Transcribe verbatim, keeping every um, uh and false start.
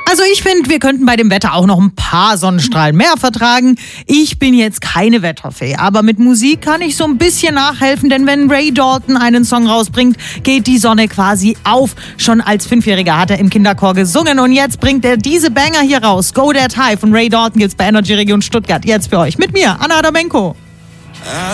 Also ich finde, wir könnten bei dem Wetter auch noch ein paar Sonnenstrahlen mehr vertragen. Ich bin jetzt keine Wetterfee, aber mit Musik kann ich so ein bisschen nachhelfen, denn wenn Ray Dalton einen Song rausbringt, geht die Sonne quasi auf. Schon als Fünfjähriger hat er im Kinderchor gesungen und jetzt bringt er diese Banger hier raus. Go That High von Ray Dalton gibt's bei Energy Region Stuttgart. Jetzt für euch mit mir, Anna Adamenko.